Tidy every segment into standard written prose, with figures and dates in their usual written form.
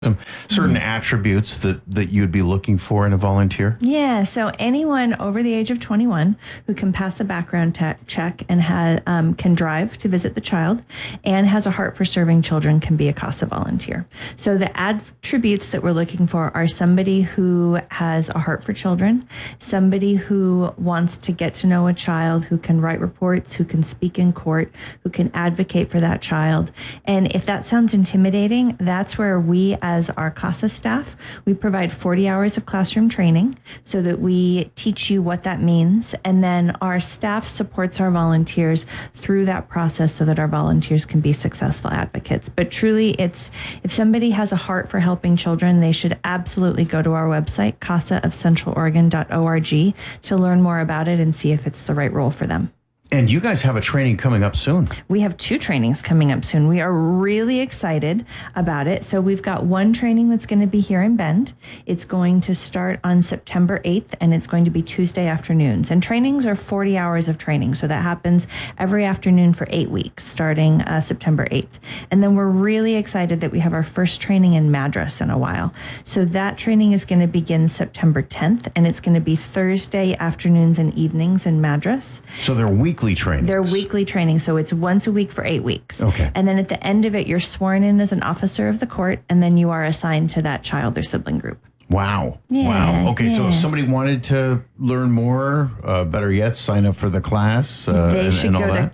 some certain attributes that you'd be looking for in a volunteer? Yeah, so anyone over the age of 21 who can pass a background check and can drive to visit the child and has a heart for serving children can be a CASA volunteer. So the attributes that we're looking for are somebody who has a heart for children, somebody who wants to get to know a child, who can write reports, who can speak in court, who can advocate for that child. And if that sounds intimidating, that's where we as our CASA staff, we provide 40 hours of classroom training so that we teach you what that means. And then our staff supports our volunteers through that process so that our volunteers can be successful advocates. But truly, if somebody has a heart for helping children, they should absolutely go to our website, casaofcentraloregon.org, to learn more about it and see if it's the right role for them. And you guys have a training coming up soon. We have 2 trainings coming up soon. We are really excited about it. So we've got one training that's going to be here in Bend. It's going to start on September 8th, and it's going to be Tuesday afternoons. And trainings are 40 hours of training. So that happens every afternoon for 8 weeks, starting September 8th. And then we're really excited that we have our first training in Madras in a while. So that training is going to begin September 10th, and it's going to be Thursday afternoons and evenings in Madras. So they're weekly trainings. They're weekly training, so it's once a week for 8 weeks. Okay. And then at the end of it, you're sworn in as an officer of the court, and then you are assigned to that child or sibling group. Wow. Yeah, wow. Okay, so yeah. if somebody wanted to learn more, better yet, sign up for the class. They should go to that.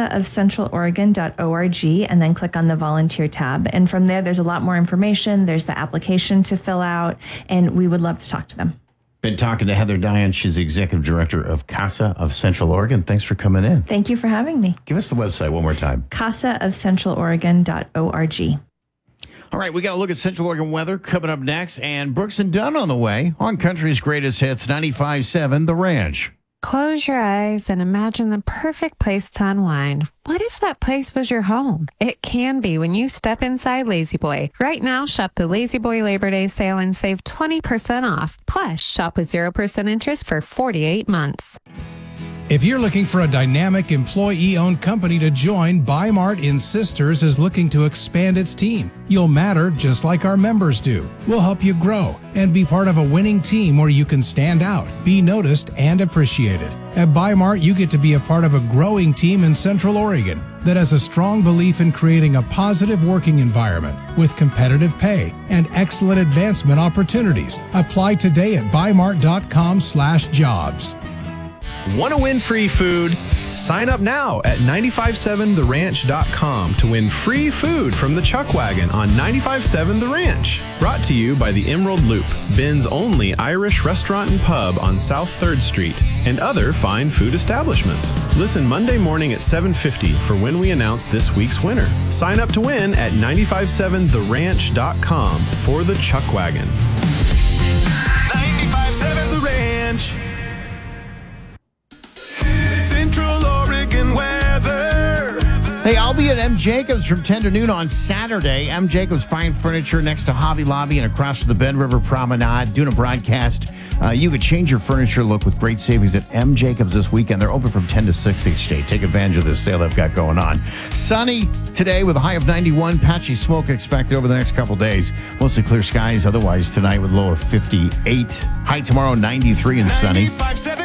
casaofcentraloregon.org and then click on the volunteer tab. And from there, there's a lot more information. There's the application to fill out, and we would love to talk to them. Been talking to Heather Diane. She's the executive director of CASA of Central Oregon. Thanks for coming in. Thank you for having me. Give us the website one more time. casaofcentraloregon.org. All right, we got to look at Central Oregon weather coming up next, and Brooks and Dunn on the way on Country's Greatest Hits, 95.7 The Ranch. Close your eyes and imagine the perfect place to unwind. What if that place was your home? It can be when you step inside La-Z-Boy. Right now, shop the La-Z-Boy Labor Day sale and save 20% off. Plus, shop with 0% interest for 48 months. If you're looking for a dynamic employee-owned company to join, Bi-Mart in Sisters is looking to expand its team. You'll matter just like our members do. We'll help you grow and be part of a winning team where you can stand out, be noticed, and appreciated. At Bi-Mart, you get to be a part of a growing team in Central Oregon that has a strong belief in creating a positive working environment with competitive pay and excellent advancement opportunities. Apply today at bimart.com/jobs. Want to win free food? Sign up now at 957theranch.com to win free food from the Chuck Wagon on 95.7 The Ranch. Brought to you by the Emerald Loop, Ben's only Irish restaurant and pub on South 3rd Street, and other fine food establishments. Listen Monday morning at 7:50 for when we announce this week's winner. Sign up to win at 957theranch.com for the Chuck Wagon. 95.7 The Ranch. Central Oregon weather. Hey, I'll be at M. Jacobs from 10 to noon on Saturday. M. Jacobs Fine Furniture next to Hobby Lobby and across from the Bend River Promenade, doing a broadcast. You could change your furniture look with great savings at M. Jacobs this weekend. They're open from 10 to 6 each day. Take advantage of this sale they've got going on. Sunny today with a high of 91. Patchy smoke expected over the next couple days. Mostly clear skies otherwise tonight with low of 58. High tomorrow, 93 and sunny. 95.7